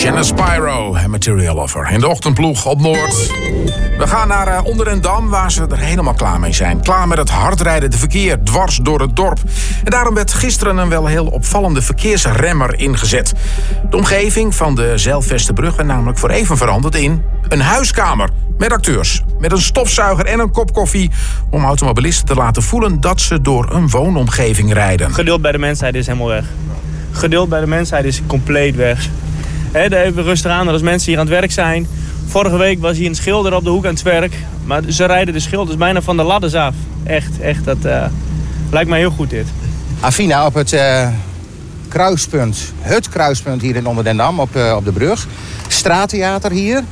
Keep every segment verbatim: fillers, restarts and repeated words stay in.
Shannon Spyro en Material Offer. In de ochtendploeg op Noord. We gaan naar uh, Onderdendam, waar ze er helemaal klaar mee zijn. Klaar met het hardrijdende verkeer dwars door het dorp. En daarom werd gisteren een wel heel opvallende verkeersremmer ingezet. De omgeving van de Zijlvesterbrug werd namelijk voor even veranderd in een huiskamer. Met acteurs, met een stofzuiger en een kop koffie, om automobilisten te laten voelen dat ze door een woonomgeving rijden. Geduld bij de mensheid is helemaal weg. Geduld bij de mensheid is compleet weg. He, daar even rustig aan dat als mensen hier aan het werk zijn. Vorige week was hier een schilder op de hoek aan het werk. Maar ze rijden de schilders bijna van de ladders af. Echt, echt, dat uh, lijkt mij heel goed dit. Afina, op het uh, kruispunt, het kruispunt hier in Onderdendam, op, uh, op de brug. Straattheater hier.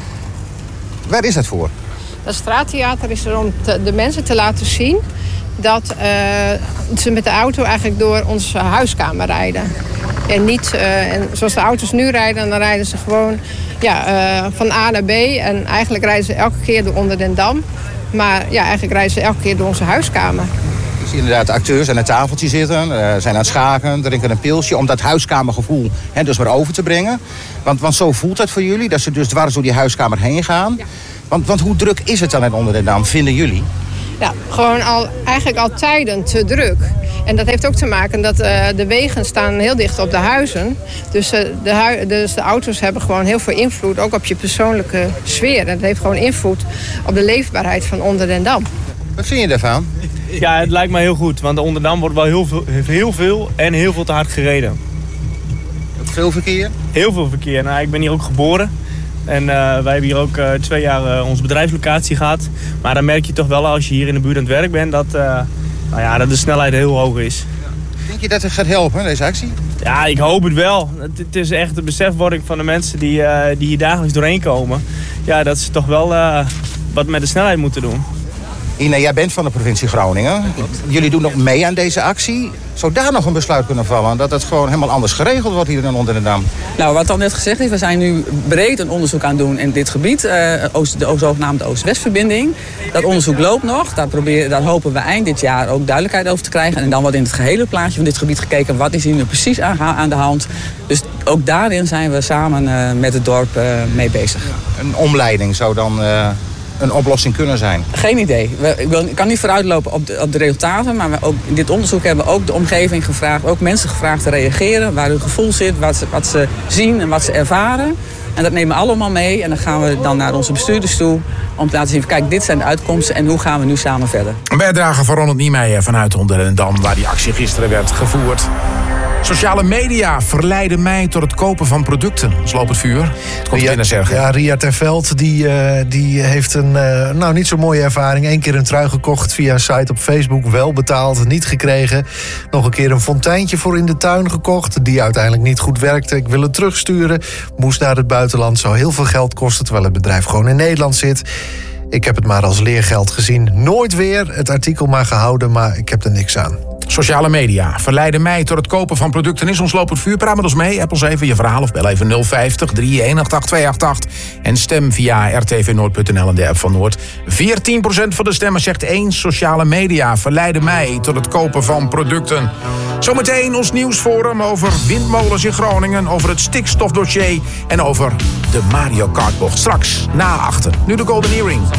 Waar is dat voor? Dat straattheater is er om te, de mensen te laten zien dat uh, ze met de auto eigenlijk door onze huiskamer rijden. En niet uh, en zoals de auto's nu rijden, dan rijden ze gewoon ja, uh, van A naar B. En eigenlijk rijden ze elke keer door Onderdendam. Maar ja, eigenlijk rijden ze elke keer door onze huiskamer. Je ziet inderdaad de acteurs aan het tafeltje zitten, uh, zijn aan het schaken, drinken een pilsje om dat huiskamergevoel hè, dus maar over te brengen. Want, want zo voelt het voor jullie, dat ze dus dwars door die huiskamer heen gaan. Ja. Want, want hoe druk is het dan in Onderdendam, vinden jullie? Ja, gewoon al, eigenlijk al tijden te druk. En dat heeft ook te maken dat uh, de wegen staan heel dicht op de huizen. Dus, uh, de hu- dus de auto's hebben gewoon heel veel invloed, ook op je persoonlijke sfeer. En dat heeft gewoon invloed op de leefbaarheid van Onderdendam. Wat vind je daarvan? Ja, het lijkt mij heel goed, want de Onderdendam wordt wel heel veel, heel veel en heel veel te hard gereden. Veel verkeer? Heel veel verkeer. Nou, ik ben hier ook geboren. En uh, wij hebben hier ook uh, twee jaar uh, onze bedrijfslocatie gehad. Maar dan merk je toch wel als je hier in de buurt aan het werk bent dat, uh, nou ja, dat de snelheid heel hoog is. Denk je dat het gaat helpen, deze actie? Ja, ik hoop het wel. Het, het is echt de besefwording van de mensen die, uh, die hier dagelijks doorheen komen. Ja, dat ze toch wel uh, wat met de snelheid moeten doen. Ina, jij bent van de provincie Groningen. Jullie doen nog mee aan deze actie. Zou daar nog een besluit kunnen vallen? Dat het gewoon helemaal anders geregeld wordt hier in Onderdendam? Nou, wat al net gezegd is, we zijn nu breed een onderzoek aan het doen in dit gebied. Uh, Oost, de zogenaamde Oost-West-verbinding. Dat onderzoek loopt nog. Daar, proberen, daar hopen we eind dit jaar ook duidelijkheid over te krijgen. En dan wordt in het gehele plaatje van dit gebied gekeken. Wat is hier nu precies aan, aan de hand? Dus ook daarin zijn we samen uh, met het dorp uh, mee bezig. Een omleiding zou dan Uh... een oplossing kunnen zijn? Geen idee. We, ik, wil, ik kan niet vooruitlopen op de, op de resultaten, maar we ook, in dit onderzoek hebben we ook de omgeving gevraagd, ook mensen gevraagd te reageren, waar hun gevoel zit, wat ze, wat ze zien en wat ze ervaren. En dat nemen we allemaal mee en dan gaan we dan naar onze bestuurders toe om te laten zien, kijk, dit zijn de uitkomsten en hoe gaan we nu samen verder. Een bijdrage van Ronald Niemeyer vanuit Onderdendam, waar die actie gisteren werd gevoerd. Sociale media verleiden mij tot het kopen van producten. Sloop het vuur. Het komt binnen zeggen. Ja, Ria Terveld die, uh, die heeft een uh, nou, niet zo mooie ervaring. Eén keer een trui gekocht via een site op Facebook. Wel betaald, niet gekregen. Nog een keer een fonteintje voor in de tuin gekocht. Die uiteindelijk niet goed werkte. Ik wil het terugsturen. Moest naar het buitenland. Zou heel veel geld kosten. Terwijl het bedrijf gewoon in Nederland zit. Ik heb het maar als leergeld gezien. Nooit weer. Het artikel maar gehouden. Maar ik heb er niks aan. Sociale media verleiden mij tot het kopen van producten. Is ons lopend vuur. Praat met ons mee. App ons even je verhaal of bel even nul vijftig, drie een acht acht, twee acht acht. En stem via r t v noord punt n l en de app van Noord. veertien procent van de stemmen zegt één. Sociale media verleiden mij tot het kopen van producten. Zometeen ons nieuwsforum over windmolens in Groningen. Over het stikstofdossier. En over de Mario Kart bocht. Straks na achten. Nu de Golden Earring.